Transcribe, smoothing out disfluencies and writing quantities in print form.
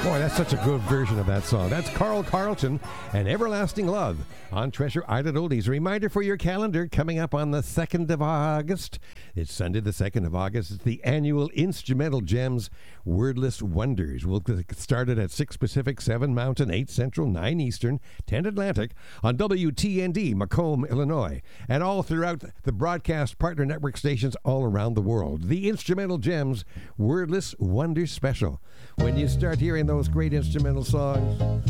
Boy, that's such a good version of that song. That's Carl Carlton and Everlasting Love on Treasure Island Oldies. A reminder for your calendar, coming up on the 2nd of August. It's Sunday the 2nd of August. It's the annual Instrumental Gems Wordless Wonders. We'll get started at 6 Pacific, 7 Mountain, 8 Central, 9 Eastern, 10 Atlantic on WTND, Macomb, Illinois, and all throughout the broadcast partner network stations all around the world. The Instrumental Gems Wordless Wonders Special. When you start hearing those great instrumental songs,